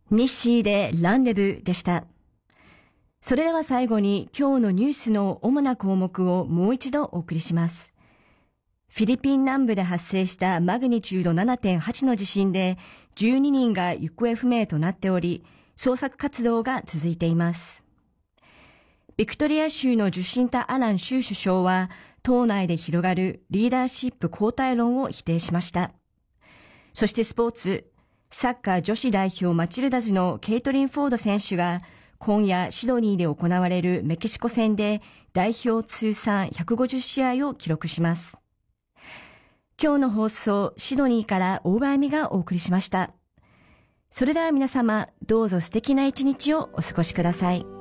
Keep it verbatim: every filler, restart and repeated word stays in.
ニッシーでランデブーでした。それでは最後に今日のニュースの主な項目をもう一度お送りします。フィリピン南部で発生したマグニチュード ななてんはち の地震でじゅうににんが行方不明となっており、捜索活動が続いています。ビクトリア州のジュシンタ・アラン州首相は、党内で広がるリーダーシップ交代論を否定しました。そしてスポーツ、サッカー女子代表マチルダズのケイトリン・フォード選手が、今夜シドニーで行われるメキシコ戦で代表通算ひゃくごじゅっしあいを記録します。今日の放送、シドニーから大場恵美がお送りしました。それでは皆様、どうぞ素敵な一日をお過ごしください。